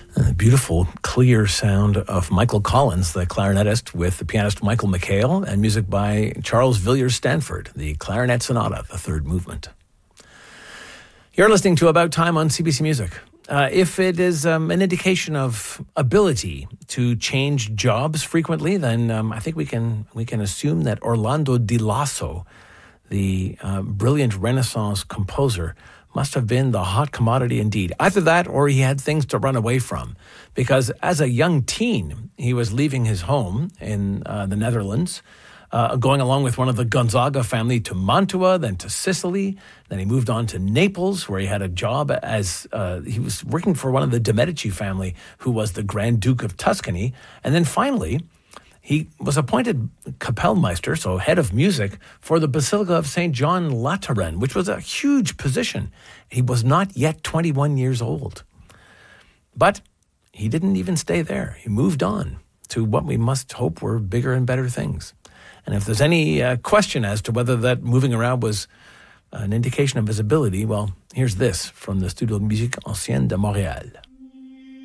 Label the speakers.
Speaker 1: Beautiful, clear sound of Michael Collins, the clarinetist, with the pianist Michael McHale, and music by Charles Villiers Stanford, the Clarinet Sonata, the third movement. You're listening to About Time on CBC Music. If it is an indication of ability to change jobs frequently, then I think we can assume that Orlando Di Lasso, the brilliant Renaissance composer, must have been the hot commodity indeed. Either that or he had things to run away from. Because as a young teen, he was leaving his home in the Netherlands, going along with one of the Gonzaga family to Mantua, then to Sicily. Then he moved on to Naples, where he had a job as he was working for one of the de Medici family, who was the Grand Duke of Tuscany. And then finally, he was appointed Kapellmeister, so head of music, for the Basilica of St. John Lateran, which was a huge position. He was not yet 21 years old. But he didn't even stay there. He moved on to what we must hope were bigger and better things. And if there's any question as to whether that moving around was an indication of his ability, well, here's this from the Studio de Musique Ancienne de Montréal.